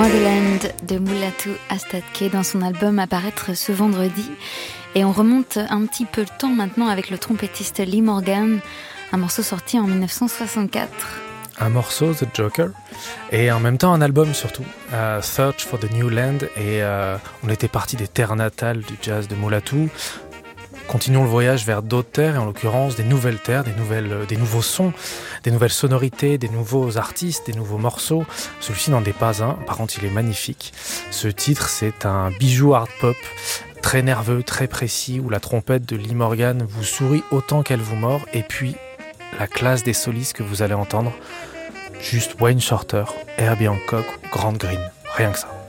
Motherland de Mulatu Astatke dans son album à paraître ce vendredi. Et on remonte un petit peu le temps maintenant avec le trompettiste Lee Morgan, un morceau sorti en 1964. Un morceau, The Joker, et en même temps un album surtout, Search for the New Land, et on était parti des terres natales du jazz de Mulatu. Continuons le voyage vers d'autres terres, et en l'occurrence des nouvelles terres, des nouveaux sons, des nouvelles sonorités, des nouveaux artistes, des nouveaux morceaux. Celui-ci n'en est pas un, par contre il est magnifique. Ce titre, c'est un bijou hard pop, très nerveux, très précis, où la trompette de Lee Morgan vous sourit autant qu'elle vous mord, et puis la classe des solistes que vous allez entendre, juste Wayne Shorter, Herbie Hancock ou Grant Green, rien que ça.